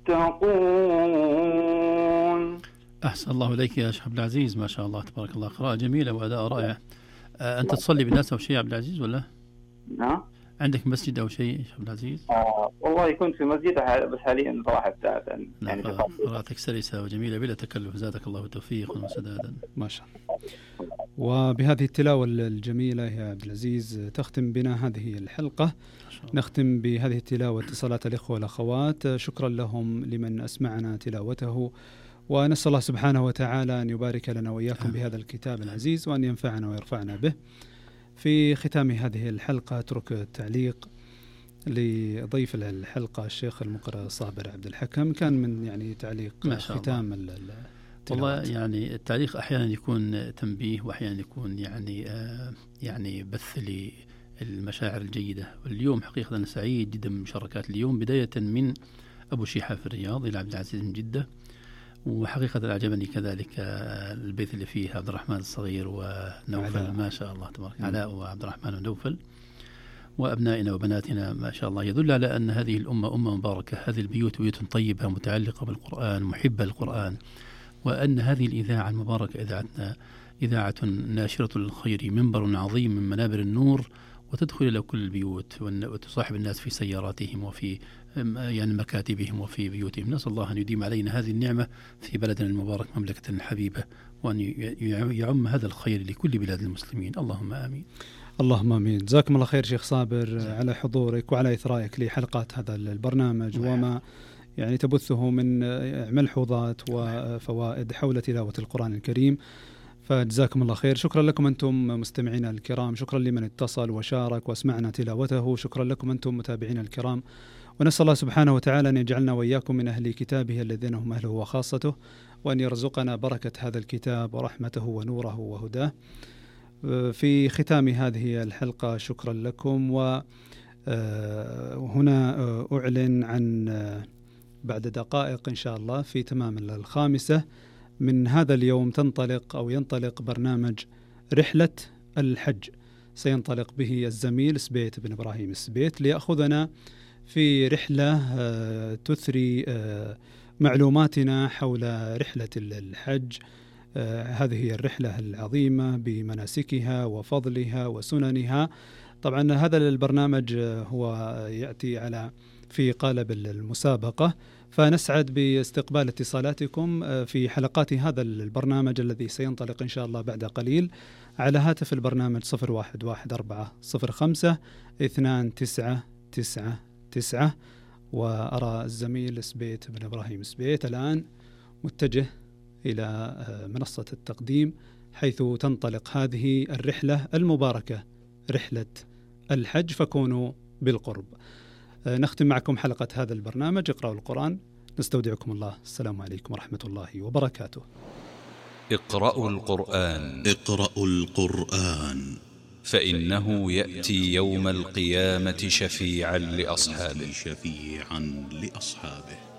تتقون. أحسن الله إليك يا شيخ عبد العزيز، ما شاء الله تبارك الله، قراءة جميلة وأداء رائع. أنت تصلي بالناس أو شيء يا عبد العزيز ولا؟ نعم. عندك مسجد أو شيء يا شيخ عبد العزيز؟ والله كنت في مسجد بس حاليا صراحة ابتعد يعني. قراءتك سلسة وجميلة بلا تكلف، زادك الله توفيقا وسدادا. ما شاء الله. وبهذه التلاوة الجميلة يا عبد العزيز تختم بنا هذه الحلقة. نختم بهذه التلاوة اتصالات الإخوة والأخوات، شكرا لهم لمن أسمعنا تلاوته، ونسأل الله سبحانه وتعالى أن يبارك لنا وإياكم بهذا الكتاب العزيز وأن ينفعنا ويرفعنا به. في ختام هذه الحلقة أترك التعليق لضيف الحلقة الشيخ المقرئ صابر عبد الحكم، كان من يعني تعليق ختام والله يعني التعليق أحيانا يكون تنبيه وأحيانا يكون يعني بث للمشاعر الجيدة. واليوم حقيقة أنا سعيد جدا بمشاركات اليوم، بداية من أبو شيحة في الرياض إلى عبد العزيز من جدة، وحقيقة أعجبني كذلك البيت اللي فيه عبد الرحمن الصغير ونوفل ما شاء الله تبارك، علاء وعبد الرحمن ونوفل وأبنائنا وبناتنا ما شاء الله، يدل على أن هذه الأمة أمة مباركة، هذه البيوت بيوت طيبة متعلقة بالقرآن محبة للقرآن، وأن هذه الإذاعة المباركة إذاعتنا إذاعة ناشرة للخير، منبر عظيم من منابر النور، وتدخل إلى كل البيوت وتصاحب الناس في سياراتهم وفي يعني مكاتبهم وفي بيوتهم. نسأل الله أن يديم علينا هذه النعمة في بلدنا المبارك مملكة الحبيبة، وأن يعم هذا الخير لكل بلاد المسلمين، اللهم آمين. اللهم آمين. جزاكم الله خير شيخ صابر على حضورك وعلى إثرائك لحلقات هذا البرنامج وما يعني تبثه من ملحوظات وفوائد حول تلاوة القرآن الكريم، فجزاكم الله خير. شكرا لكم أنتم مستمعينا الكرام، شكرا لمن اتصل وشارك واسمعنا تلاوته، شكرا لكم أنتم متابعينا الكرام، ونسأل الله سبحانه وتعالى أن يجعلنا وإياكم من أهل كتابه الذين هم أهله وخاصته، وأن يرزقنا بركة هذا الكتاب ورحمته ونوره وهداه. في ختام هذه الحلقة شكرا لكم، وهنا أعلن عن بعد دقائق إن شاء الله في تمام 5 من هذا اليوم ينطلق برنامج رحلة الحج، سينطلق به الزميل سبيت بن إبراهيم السبيت ليأخذنا في رحلة تثري معلوماتنا حول رحلة الحج. هذه هي الرحلة العظيمة بمناسكها وفضلها وسننها. طبعا هذا البرنامج هو يأتي في قالب المسابقة، فنسعد باستقبال اتصالاتكم في حلقات هذا البرنامج الذي سينطلق إن شاء الله بعد قليل على هاتف البرنامج 0114052999. وأرى الزميل سبيت بن إبراهيم سبيت الآن متجه إلى منصة التقديم حيث تنطلق هذه الرحلة المباركة، رحلة الحج، فكونوا بالقرب. نختم معكم حلقة هذا البرنامج اقرأوا القرآن، نستودعكم الله، السلام عليكم ورحمة الله وبركاته. اقرأوا القرآن فإنه يأتي يوم القيامة شفيعا لأصحابه.